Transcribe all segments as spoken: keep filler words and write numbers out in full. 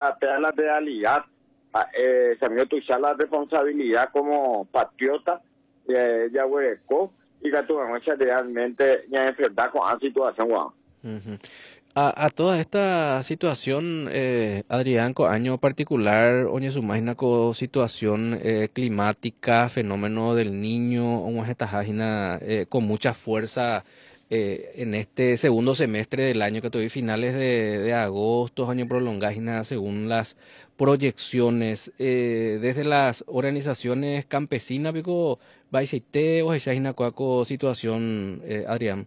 la, te da la realidad, ah, eh, se me tuya la responsabilidad como patriota, eh, ya hueco, y que tu mucha realmente ya enfrentar con esa situación, guau. Ujú. A, a toda esta situación, eh, Adrián, co año particular, oye, su máquina co situación eh, climática, fenómeno del niño, como esta página eh, con mucha fuerza eh, en este segundo semestre del año que tuve finales de, de agosto, año prolongada, según las proyecciones, eh, desde las organizaciones campesinas, pico, Baixeite o esa cuaco situación, eh, Adrián.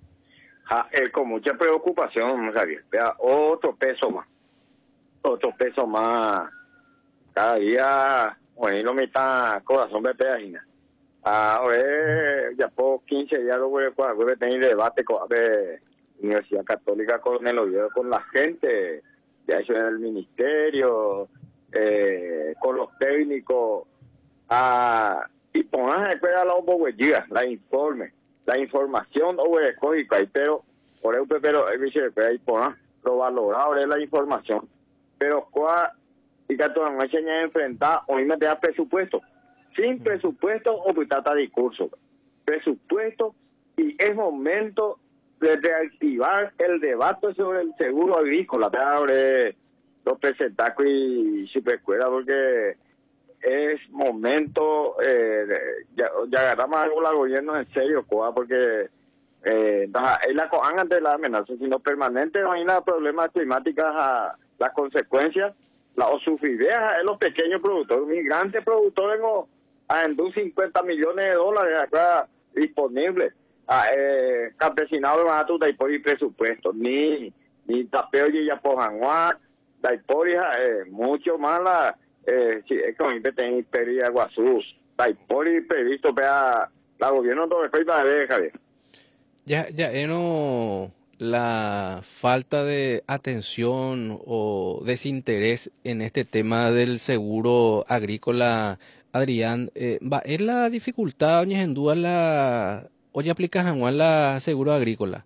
Ja, eh, con mucha preocupación, Javier. Vea, otro peso más, otro peso más. Cada día, bueno, lo mitad corazón de pedagina. Ahora, ya por quince días lo voy a voy a tener debate con la Universidad Católica con el Oviedo, con la gente, ya eso en el ministerio, eh, con los técnicos, ah, y pongan a escuela la oboguellía, la informe, la información oboguecoica, pero por eso pero el vice de ahí pongan lo valorado es la información, pero cuál y que toda noche se enfrentar hoy me da presupuesto, sin presupuesto o pitata discurso, presupuesto y es momento de reactivar el debate sobre el seguro agrícola, sobre los presentacos y superescuela porque es momento eh, ya, ya agarramos algo al gobierno en serio, coa, porque eh, es la antes de la amenaza, sino permanente, no hay nada problemas climáticos, a, las consecuencias, la o sufrideas en los pequeños productores, mis grandes productores no, a en cincuenta millones de dólares acá disponibles, a eh, campesinado van a tu por presupuesto, ni ni tapeo y ya pojanguá, daiporia, eh, mucho más la eh, si es como que tenéis pérdida Guazú, daipori previsto para la gobierno todo el país para ver, Javier. Ya, ya, eh, no, la falta de atención o desinterés en este tema del seguro agrícola, Adrián, eh, va, es la dificultad, oye, en duda la, oye, aplicas a la seguro agrícola.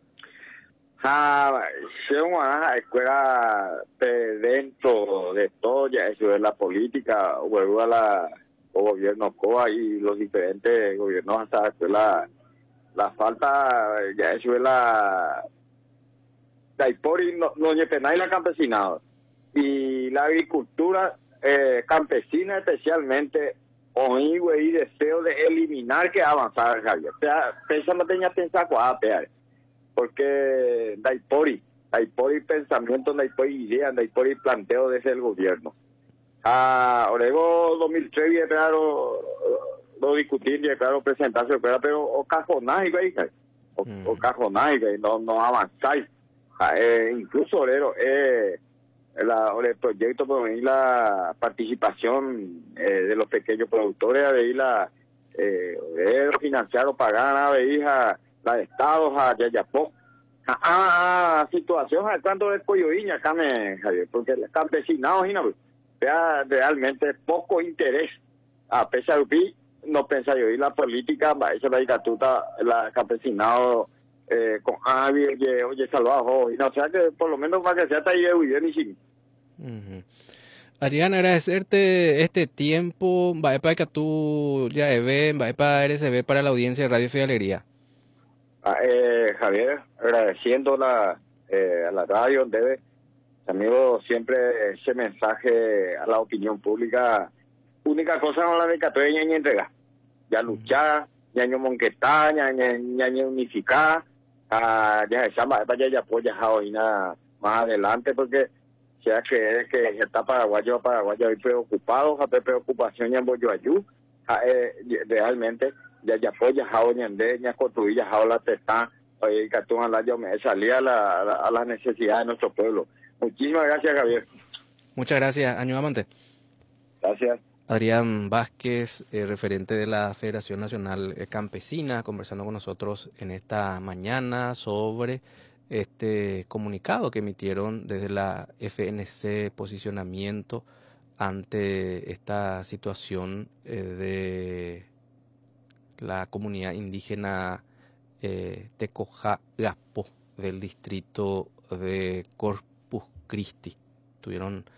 Ah, si una escuela de dentro de todo, ya eso es la política, vuelvo a la o gobierno COA y los diferentes gobiernos hasta la escuela, la falta, ya eso es la Daipori, no, no y la campesinada. Y la agricultura eh, campesina especialmente, hoy y deseo de eliminar que avanzar, Javier. O sea, pensa no tenía pensado a pear. Porque Daipori, Daipori pensamiento, Daipori idea, Daipori planteo desde el gobierno. Ah, Orego dos mil tres, claro, lo discutir, claro, presentarse, pero o cajonáis, o, Mm. o cajonáis, no, no avanzáis. Ah, eh, incluso, Orero, eh, la, el proyecto por venir la participación eh, de los pequeños productores, de ir la eh, de financiar o pagar a la hija la de estados a Yayapó. Ah, ah, situación a cuánto de Coyoiña acá me Javier, porque el campesinado no vea realmente poco interés a pesar de no pensar yo y la política, esa la dictadura, la campesinado eh, con Avi, oye, oye, salvajo, y no, o sea que por lo menos para que sea ahí de bien y sin. Ujú. Adrián, agradecerte este tiempo, va para que tú ya ve, va para R C B para la audiencia de Radio Fe y Alegría. Ah, eh, Javier, agradeciendo la, eh, a la radio, debe, amigo, siempre ese mensaje a la opinión pública, única cosa no la de Catoeña y entregar, ya luchar, ya no monquetar, ya no unificar, ah, ya esa vaya ya apoya hoy nada más adelante, porque sea que que ya está paraguayo, paraguayo hoy preocupado, ja, preocupación ya voy yo ayú, eh, realmente ya ya apoya hoy ya construir ya la testa, oye, que tú la yo me salía a la, a las necesidades de nuestro pueblo. Muchísimas gracias, Javier. Muchas gracias, Año Amante. Gracias. Adrián Vázquez, eh, referente de la Federación Nacional Campesina, conversando con nosotros en esta mañana sobre este comunicado que emitieron desde la F N C, posicionamiento ante esta situación eh, de la comunidad indígena eh, Tecoja-Gaspo del distrito de Corpus Christi. Tuvieron